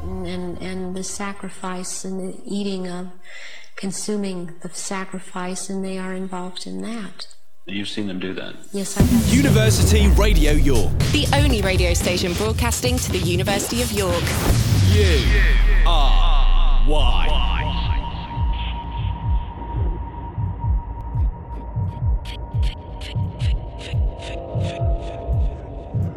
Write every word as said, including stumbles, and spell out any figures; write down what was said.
and, and the sacrifice and the eating of, consuming the sacrifice, and they are involved in that. You've seen them do that? Yes, I have. University Radio York. The only radio station broadcasting to the University of York. U R Y.